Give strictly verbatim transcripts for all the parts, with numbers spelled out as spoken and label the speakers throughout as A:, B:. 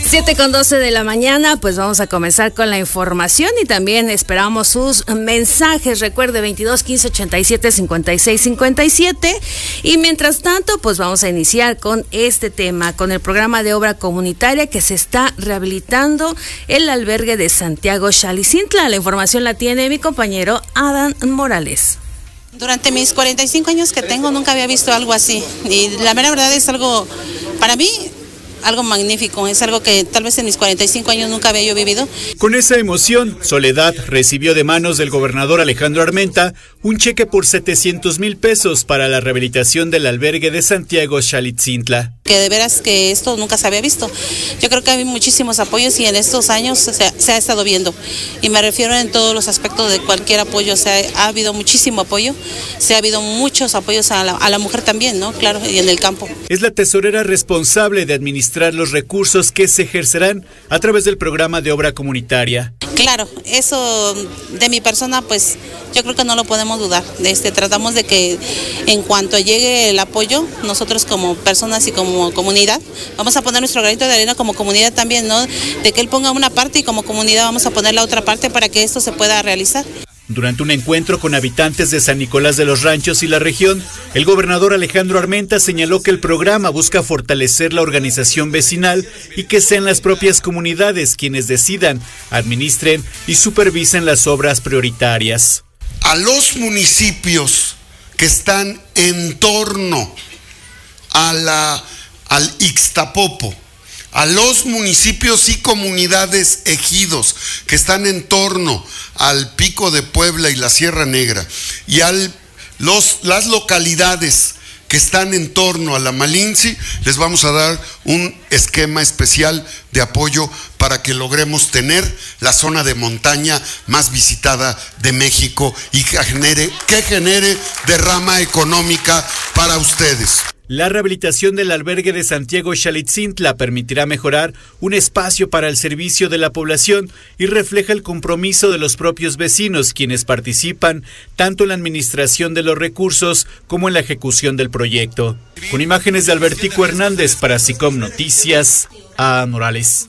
A: siete con doce de la mañana, pues vamos a comenzar con la información y también esperamos sus mensajes. Recuerde veintidós quince ochenta y siete cincuenta y seis cincuenta y siete. Y mientras tanto, pues vamos a iniciar con este tema, con el programa de obra comunitaria que se está rehabilitando el albergue de Santiago Xalicintla. La información la tiene mi compañero Adán Morales.
B: Durante mis cuarenta y cinco años que tengo nunca había visto algo así y la mera verdad es algo, para mí, algo magnífico, es algo que tal vez en mis cuarenta y cinco años nunca había yo vivido.
C: Con esa emoción, Soledad recibió de manos del gobernador Alejandro Armenta un cheque por setecientos mil pesos para la rehabilitación del albergue de Santiago Xalicintla.
B: Que de veras que esto nunca se había visto. Yo creo que hay muchísimos apoyos y en estos años se, se ha estado viendo. Y me refiero en todos los aspectos de cualquier apoyo. O sea, ha habido muchísimo apoyo, se ha habido muchos apoyos a la, a la mujer también, ¿no? Claro, y en el campo.
C: Es la tesorera responsable de administrar los recursos que se ejercerán a través del programa de obra comunitaria.
B: Claro, eso de mi persona, pues yo creo que no lo podemos dudar. Este, tratamos de que en cuanto llegue el apoyo, nosotros como personas y como comunidad, vamos a poner nuestro granito de arena como comunidad también, ¿no? De que él ponga una parte y como comunidad vamos a poner la otra parte para que esto se pueda realizar.
C: Durante un encuentro con habitantes de San Nicolás de los Ranchos y la región, el gobernador Alejandro Armenta señaló que el programa busca fortalecer la organización vecinal y que sean las propias comunidades quienes decidan, administren y supervisen las obras prioritarias.
D: A los municipios que están en torno a la, al Ixtapopo, a los municipios y comunidades ejidos que están en torno al Pico de Puebla y la Sierra Negra y a las localidades que están en torno a la Malinci, les vamos a dar un esquema especial de apoyo para que logremos tener la zona de montaña más visitada de México y que genere, que genere derrama económica para ustedes.
C: La rehabilitación del albergue de Santiago Xalicintla permitirá mejorar un espacio para el servicio de la población y refleja el compromiso de los propios vecinos, quienes participan tanto en la administración de los recursos como en la ejecución del proyecto. Con imágenes de Albertico Hernández para SICOM Noticias, a Morales.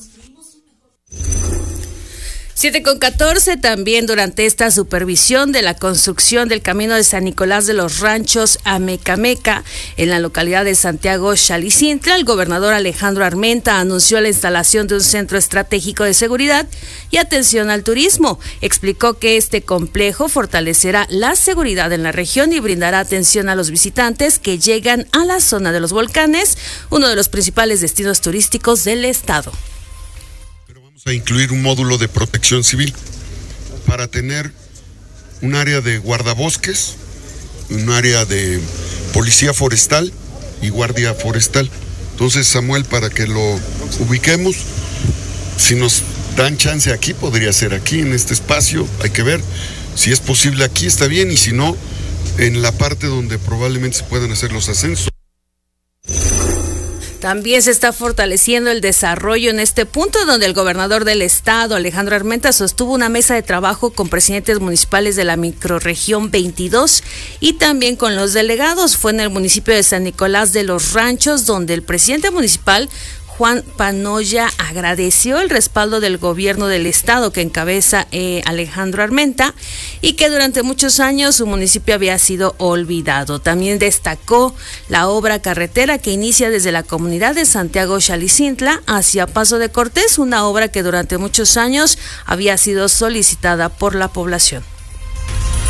A: siete con catorce, también durante esta supervisión de la construcción del camino de San Nicolás de los Ranchos a Mecameca, en la localidad de Santiago Xalicintla, el gobernador Alejandro Armenta anunció la instalación de un centro estratégico de seguridad y atención al turismo. Explicó que este complejo fortalecerá la seguridad en la región y brindará atención a los visitantes que llegan a la zona de los volcanes, uno de los principales destinos turísticos del estado.
D: A incluir un módulo de protección civil para tener un área de guardabosques, un área de policía forestal y guardia forestal. Entonces, Samuel, para que lo ubiquemos, si nos dan chance aquí, podría ser aquí, en este espacio, hay que ver si es posible aquí, está bien, y si no, en la parte donde probablemente se puedan hacer los ascensos.
A: También se está fortaleciendo el desarrollo en este punto, donde el gobernador del estado, Alejandro Armenta, sostuvo una mesa de trabajo con presidentes municipales de la microrregión veintidós y también con los delegados. Fue en el municipio de San Nicolás de los Ranchos, donde el presidente municipal, Juan Panoya, agradeció el respaldo del gobierno del estado que encabeza eh, Alejandro Armenta y que durante muchos años su municipio había sido olvidado. También destacó la obra carretera que inicia desde la comunidad de Santiago Xalicintla hacia Paso de Cortés, una obra que durante muchos años había sido solicitada por la población.